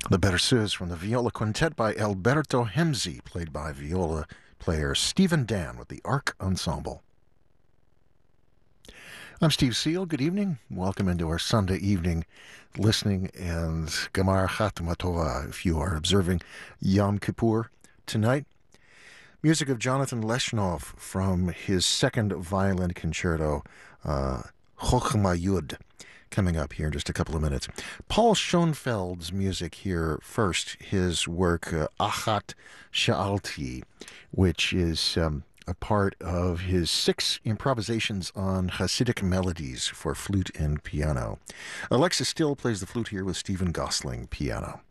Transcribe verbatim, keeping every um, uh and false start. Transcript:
The Berceuse from the Viola Quintet by Alberto Hemzi, played by viola player Stephen Dan with the Arc Ensemble. I'm Steve Seal. Good evening. Welcome into our Sunday evening listening and Gemar Chatma Tova if you are observing Yom Kippur tonight. Music of Jonathan Leshnov from his second violin concerto, uh, Chochma Yud, coming up here in just a couple of minutes. Paul Schoenfeld's music here first, his work uh, Achat Sha'alti, which is um, a part of his six improvisations on Hasidic melodies for flute and piano. Alexis Still plays the flute here with Stephen Gosling piano.